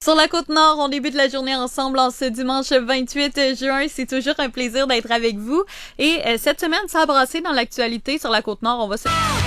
Sur la Côte-Nord, on débute la journée ensemble en ce dimanche 28 juin. C'est toujours un plaisir d'être avec vous. Et cette semaine, ça a brassé dans l'actualité sur la Côte-Nord. On va se...